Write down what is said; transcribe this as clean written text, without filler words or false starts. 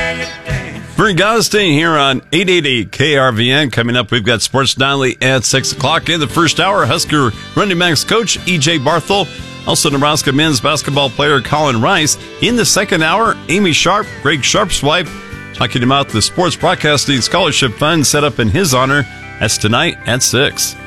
Vern Gottesding here on 888 KRVN. Coming up, we've got Sports Nightly at 6 o'clock. In the first hour, Husker running backs coach E.J. Barthel. Also, Nebraska men's basketball player Colin Rice. In the second hour, Amy Sharp, Greg Sharp's wife, talking about the Sports Broadcasting Scholarship Fund set up in his honor. That's tonight at 6.